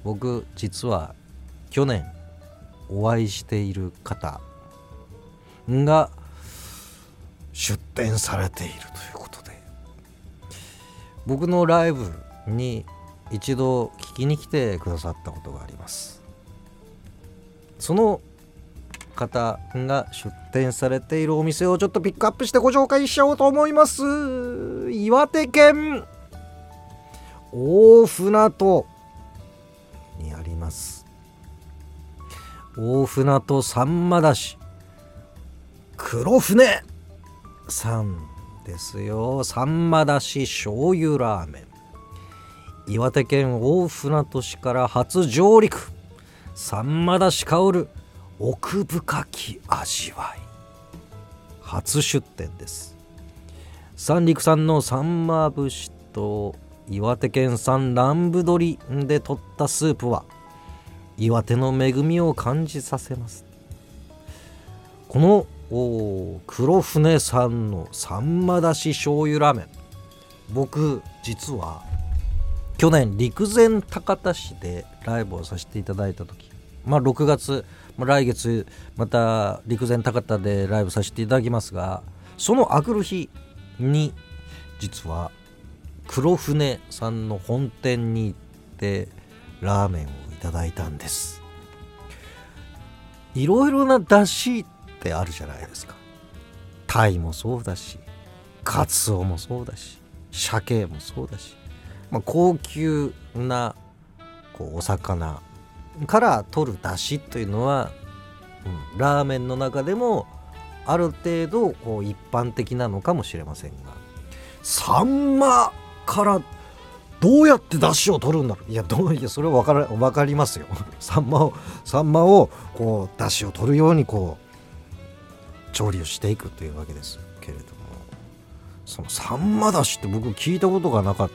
僕実は去年お会いしている方が出展されているということで、僕のライブに一度聞きに来てくださったことがあります。その方が出店されているお店をちょっとピックアップしてご紹介しようと思います。岩手県大船渡にあります大船渡さんまだし黒船さんですよ。さんまだし醤油ラーメン、岩手県大船渡市から初上陸、さんまだし香る奥深き味わい、初出店です。三陸産のさんま節と岩手県産南部鶏で取ったスープは岩手の恵みを感じさせます。この黒船さんのさんまだし醤油ラーメン、僕実は去年陸前高田市でライブをさせていただいた時、6月、来月また陸前高田でライブさせていただきますが、そのあくる日に実は黒船さんの本店に行ってラーメンをいただいたんです。いろいろな出汁ってあるじゃないですか。鯛もそうだし、カツオもそうだし、鮭もそうだし、高級なお魚から取る出汁というのは、ラーメンの中でもある程度一般的なのかもしれませんが、サンマからどうやって出汁を取るんだろう。いやそれは分かりますよ。サンマを出汁を取るように調理をしていくというわけですけれども、そのサンマ出汁って僕聞いたことがなかった。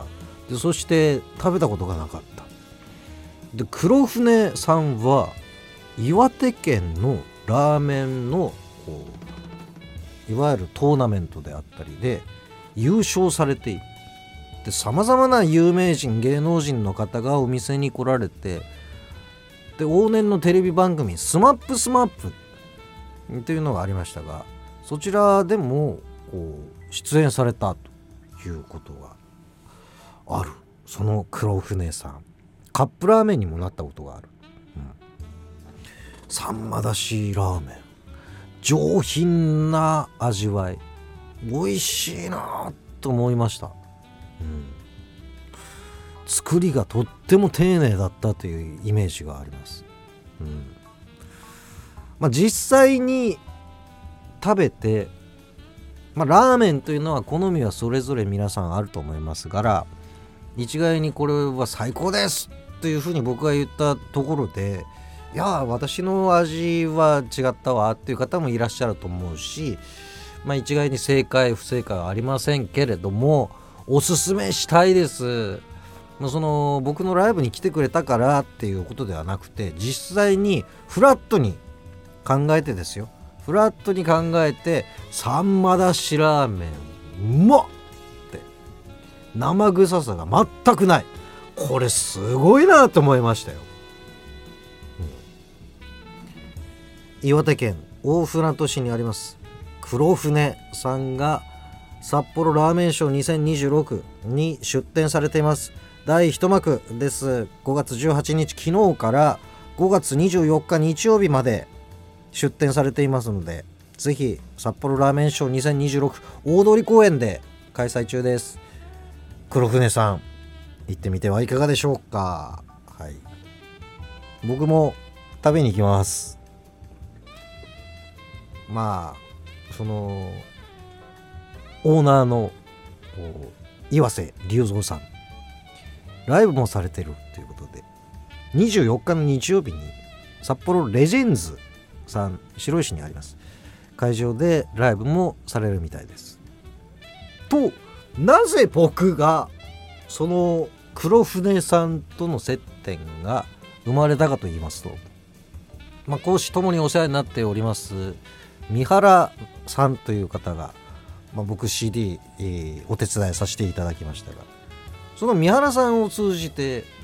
でそして食べたことがなかった。で黒船さんは岩手県のラーメンのいわゆるトーナメントであったりで優勝されている。で様々な有名人芸能人の方がお店に来られて、で往年のテレビ番組スマップというのがありましたが、そちらでも出演されたということがある。その黒船さん、カップラーメンにもなったことがある、さんまだしラーメン、上品な味わい、美味しいなと思いました。作りがとっても丁寧だったというイメージがあります。実際に食べて、ラーメンというのは好みはそれぞれ皆さんあると思いますから、一概にこれは最高ですというふうに僕が言ったところで、いや私の味は違ったわっていう方もいらっしゃると思うし、一概に正解不正解はありませんけれども、おすすめしたいです。その僕のライブに来てくれたからっていうことではなくて、実際にフラットに考えてですよ、フラットに考えて、さんまだしラーメンうまっって生臭さが全くない、これすごいなと思いましたよ。岩手県大船渡市にあります黒船さんが札幌ラーメンショー2026に出展されています。第一幕です。5月18日昨日から5月24日日曜日まで出展されていますので、ぜひ札幌ラーメンショー2026大通公園で開催中です。黒船さん行ってみてはいかがでしょうか。僕も食べに行きます。そのオーナーの岩瀬隆三さん、ライブもされてるということで、24日の日曜日に札幌レジェンズさん、白石にあります会場でライブもされるみたいです。と、なぜ僕がその黒船さんとの接点が生まれたかと言いますと、講師ともにお世話になっております三原さんという方が、僕 CD、お手伝いさせていただきましたが、その三原さんを通じて